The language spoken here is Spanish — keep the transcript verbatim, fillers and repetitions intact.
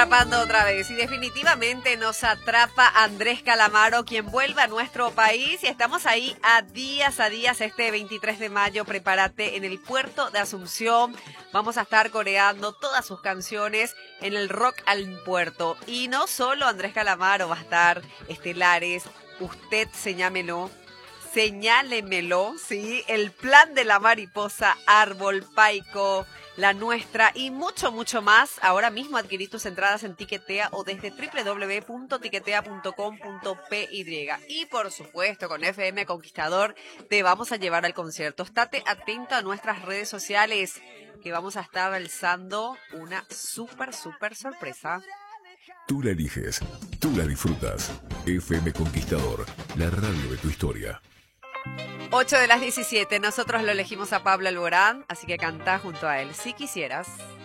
atrapando otra vez y definitivamente nos atrapa Andrés Calamaro, quien vuelve a nuestro país y estamos ahí a días, a días, este veintitrés de mayo, prepárate en el puerto de Asunción, vamos a estar coreando todas sus canciones en el Rock al Puerto y no solo Andrés Calamaro, va a estar estelares, usted señámelo, señálemelo, ¿sí? El Plan de la Mariposa, Árbol, Paico, La Nuestra y mucho, mucho más. Ahora mismo adquirí tus entradas en Tiquetea o desde doble u doble u doble u punto tiquetea punto com punto pe y. Y por supuesto, con F M Conquistador te vamos a llevar al concierto. Estate atento a nuestras redes sociales que vamos a estar alzando una súper, súper sorpresa. Tú la eliges, tú la disfrutas. F M Conquistador, la radio de tu historia. ocho de las diecisiete, nosotros lo elegimos a Pablo Alborán, así que cantá junto a él, si quisieras.